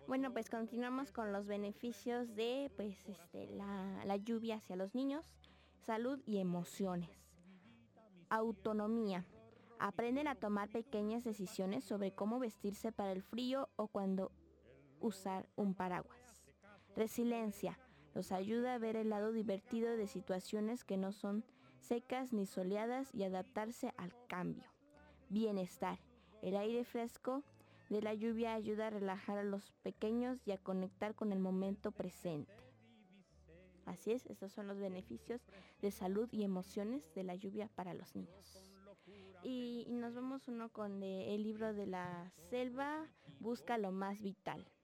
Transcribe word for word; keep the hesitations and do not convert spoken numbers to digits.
Bueno, pues continuamos con los beneficios de pues este la, la lluvia hacia los niños, salud y emociones. Autonomía. Aprenden a tomar pequeñas decisiones sobre cómo vestirse para el frío o cuando usar un paraguas. Resiliencia. Los ayuda a ver el lado divertido de situaciones que no son secas ni soleadas y adaptarse al cambio. Bienestar. El aire fresco de la lluvia ayuda a relajar a los pequeños y a conectar con el momento presente. Así es, estos son los beneficios de salud y emociones de la lluvia para los niños. Y, y nos vemos uno con de, el libro de la selva, Busca lo más vital.